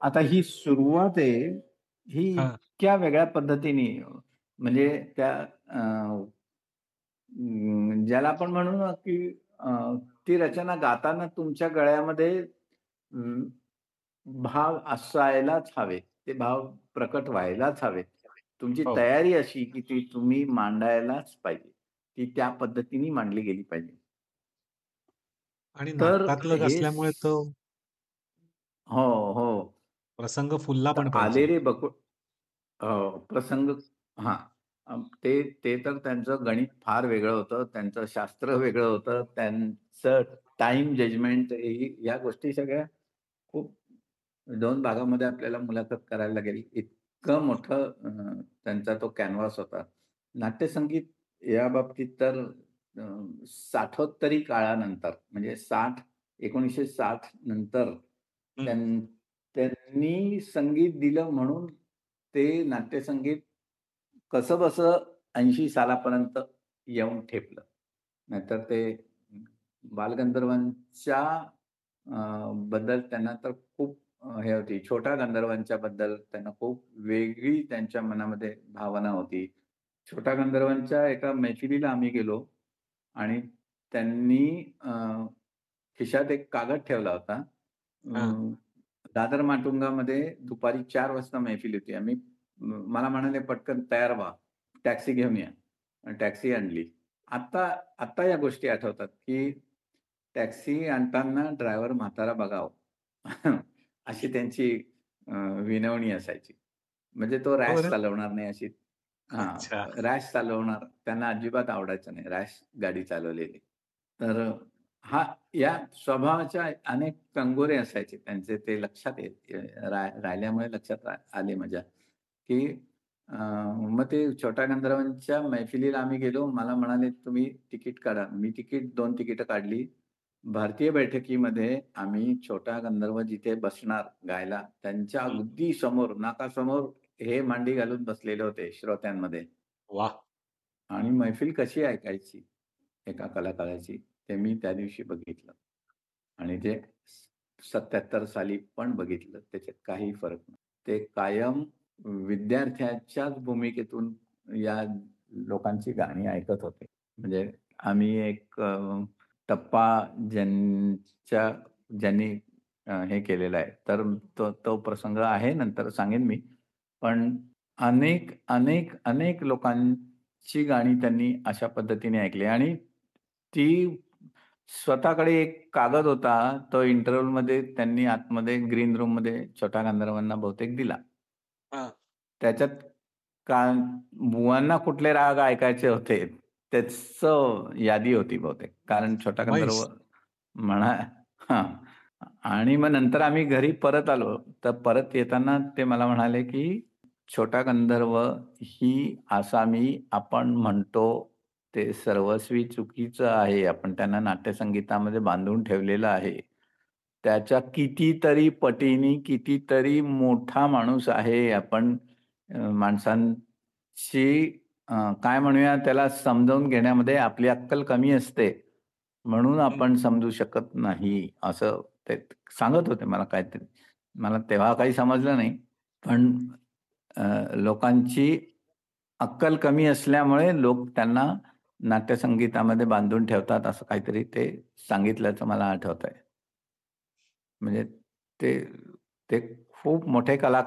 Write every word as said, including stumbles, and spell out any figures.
आता ही सुरुवात आहे, ही हां. इतक्या वेगळ्या पद्धतीने म्हणजे त्या अ, अं, ज्याला आपण म्हणू ना, की अ, ती रचना गाताना तुमच्या गळ्यामध्ये अं, भाव असायलाच हवे. ते भाव प्रकट व्हायलाच हवेत. तुमची हो. तयारी अशी, की ती तुम्ही मांडायलाच पाहिजे. ती त्या पद्धतीने मांडली गेली पाहिजे. आणि तर नाटकातलं हे असल्यामुळे तो हो, हो. प्रसंग फुलला तर पण पाहिजे. आलेरे बकुळ हो, प्रसंग हां. अ, ते ते तर त्यांचं गणित फार वेगळं होतं. त्यांचं शास्त्र वेगळं होतं. त्यांचं टाईम जजमेंट ही या गोष्टी सगळ्या खूप दोन भागामध्ये आपल्याला मुलाखत करायला लागेल. इतकं मोठं अ, त्यांचा तो कॅनव्हास होता. नाट्यसंगीत या बाबतीत तर अ, साठोत्तरी काळानंतर म्हणजे साठ एकोणीसशे साठ नंतर हं. त्यां त्यांनी संगीत दिलं म्हणून ते नाट्यसंगीत कसंबसं ऐंशी सालापर्यंत येऊन ठेपलं. नाहीतर ते बालगंधर्वांच्या अ, बद्दल त्यांना तर खूप अ, हे होती. छोट्या गंधर्वांच्या बद्दल त्यांना खूप वेगळी त्यांच्या मनामध्ये भावना होती. छोट्या गंधर्वांच्या एका मैफिलीला आम्ही गेलो आणि त्यांनी अ, खिशात एक कागद ठेवला होता. अ, हां. दादर माटुंगामध्ये दुपारी चार वाजता मैफिल होती. आम्ही म मला म्हणाले, "पटकन तयार व्हा, टॅक्सी घेऊन या." आणि टॅक्सी आणली. आता आता या गोष्टी आठवतात, की टॅक्सी आणताना ड्रायव्हर म्हातारा बघावं. अशी त्यांची अ, विनवणी असायची. म्हणजे तो का रॅश बरं? चालवणार नाही अशी हां, अच्छा. रॅश चालवणार त्यांना अजिबात आवडायचं नाही, रॅश गाडी चालवलेली. तर अ, हा या स्वभावाच्या अनेक कंगोरे असायचे त्यांचे ते लक्षात येत रा राहिल्यामुळे लक्षात रा आले माझ्या, की अ, मग ते छोट्या गंधर्वांच्या मैफिलीला आम्ही गेलो. मला म्हणाले, "तुम्ही तिकीट काढा." मी तिकीट दोन तिकीटं काढली. भारतीय बैठकीमध्ये आम्ही छोटा गंधर्व जिथे बसणार गायला, त्यांच्या हं. अगदी समोर, नाकासमोर हे मांडी घालून बसलेले होते श्रोत्यांमध्ये. वाह! आणि मैफिल कशी ऐकायची एका कलाकाराची, ते मी त्या दिवशी बघितलं. आणि ते सत्त्याहत्तर साली पण बघितलं. त्याच्यात काही फरक नाही. ते कायम विद्यार्थ्याच्याच भूमिकेतून या लोकांची गाणी ऐकत होते. म्हणजे आम्ही एक अ, टप्पा ज्यांच्या ज्यांनी अ, हे केलेला आहे. तर तो तो प्रसंग आहे नंतर सांगेन मी. पण अनेक, अनेक, अनेक लोकांची गाणी त्यांनी अशा पद्धतीने ऐकली आणि ती स्वतःकडे एक कागद होता. तो इंटरव्हलमध्ये त्यांनी आतमध्ये ग्रीन रूममध्ये छोट्या गंधर्वांना बहुतेक दिला. हां. त्याच्यात का बुवांना कुठले राग ऐकायचे होते, त्याचं यादी होती बहुतेक. कारण छोटा गंधर्व फर्माईश. म्हणा हां. आणि मग नंतर आम्ही घरी परत आलो. तर परत येताना ते मला म्हणाले, की "छोटा गंधर्व ही आसामी आपण म्हणतो ते सर्वस्वी चुकीचं आहे. आपण त्यांना नाट्यसंगीतामध्ये बांधून ठेवलेलं आहे. त्याच्या कितीतरी पटीने कितीतरी मोठा माणूस आहे. आपण अ, माणसांची अ, काय म्हणूया त्याला समजावून घेण्यामध्ये आपली अक्कल कमी असते. म्हणून हं. आपण समजू शकत नाही." असं ते सांगत होते मला काहीतरी. मला तेव्हा काही समजलं नाही. पण अ, लोकांची अक्कल कमी असल्यामुळे लोक त्यांना नाट्यसंगीतामध्ये बांधून ठेवतात असं काहीतरी ते सांगितल्याचं मला आठवतंय. म्हणजे ते ते खूप मोठे कलाकार